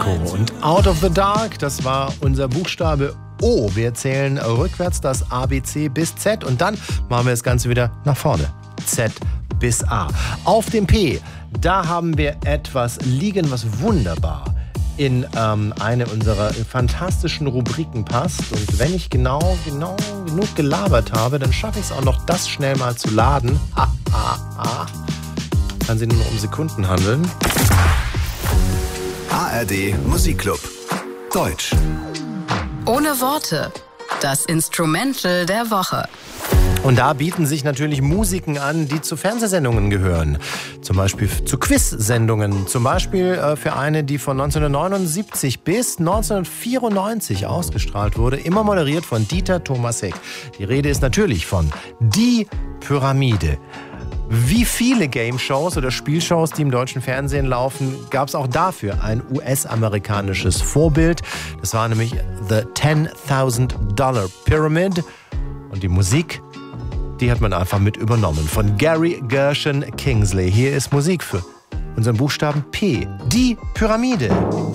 Echo und Out of the Dark, das war unser Buchstabe O. Wir zählen rückwärts das ABC bis Z und dann machen wir das Ganze wieder nach vorne. Z bis A. Auf dem P, da haben wir etwas liegen, was wunderbar in eine unserer fantastischen Rubriken passt. Und wenn ich genau genug gelabert habe, dann schaffe ich es auch noch, das schnell mal zu laden. Kann sich nur noch um Sekunden handeln. ARD Musikclub. Deutsch. Ohne Worte. Das Instrumental der Woche. Und da bieten sich natürlich Musiken an, die zu Fernsehsendungen gehören. Zum Beispiel zu Quiz-Sendungen. Zum Beispiel für eine, die von 1979 bis 1994 ausgestrahlt wurde. Immer moderiert von Dieter Thomas Heck. Die Rede ist natürlich von Die Pyramide. Wie viele Game-Shows oder Spielshows, die im deutschen Fernsehen laufen, gab es auch dafür ein US-amerikanisches Vorbild. Das war nämlich The $10,000 Pyramid. Und die Musik, die hat man einfach mit übernommen. Von Gary Gershon Kingsley. Hier ist Musik für unseren Buchstaben P. Die Pyramide.